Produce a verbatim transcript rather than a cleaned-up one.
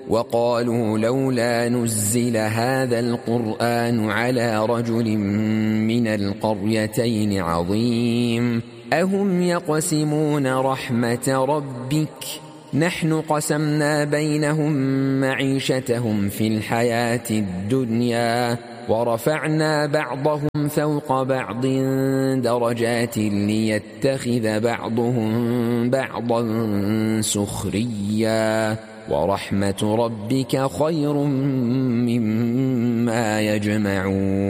وقالوا لولا نزل هذا القرآن على رجل من القريتين عظيم أهم يقسمون رحمة ربك نحن قسمنا بينهم معيشتهم في الحياة الدنيا ورفعنا بعضهم فوق بعض درجات ليتخذ بعضهم بعضا سخريا ورحمة ربك خير مما يجمعون.